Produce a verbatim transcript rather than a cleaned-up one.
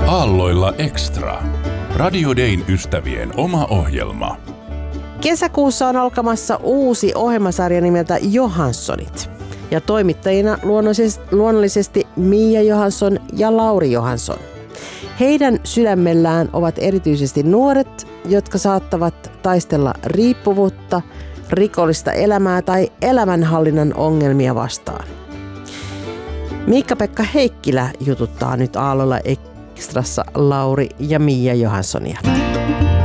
Aalloilla Extra. Radio Dayn ystävien oma ohjelma. Kesäkuussa on alkamassa uusi ohjelmasarja nimeltä Johanssonit. Ja toimittajina luonnollisesti Mia Johansson ja Lauri Johansson. Heidän sydämellään ovat erityisesti nuoret, jotka saattavat taistella riippuvuutta, rikollista elämää tai elämänhallinnan ongelmia vastaan. Miikka-Pekka Heikkilä jututtaa nyt Aalloilla Extrassa Lauri ja Mia Johanssonia.